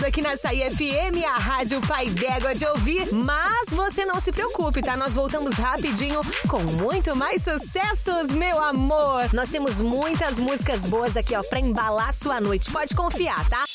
Aqui na Açaí FM, a Rádio Pai d'Égua de ouvir. Mas você não se preocupe, tá? Nós voltamos rapidinho com muito mais sucessos, meu amor. Nós temos muitas músicas boas aqui, ó, pra embalar sua noite. Pode confiar, tá?